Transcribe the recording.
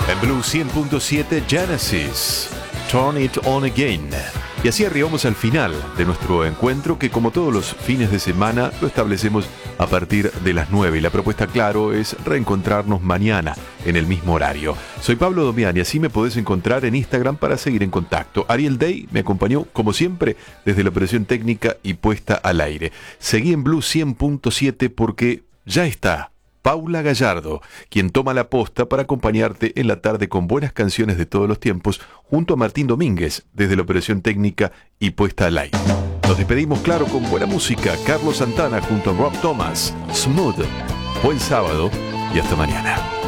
En Blue 100.7 Genesis, Turn It On Again. Y así arribamos al final de nuestro encuentro, que como todos los fines de semana lo establecemos a partir de las 9. Y la propuesta, claro, es reencontrarnos mañana en el mismo horario. Soy Pablo Domián y así me podés encontrar en Instagram para seguir en contacto. Ariel Day me acompañó, como siempre, desde la operación técnica y puesta al aire. Seguí en Blue 100.7 porque ya está Paula Gallardo, quien toma la posta para acompañarte en la tarde con buenas canciones de todos los tiempos, junto a Martín Domínguez, desde la operación técnica y puesta al aire. Nos despedimos, claro, con buena música. Carlos Santana junto a Rob Thomas. Smooth. Buen sábado y hasta mañana.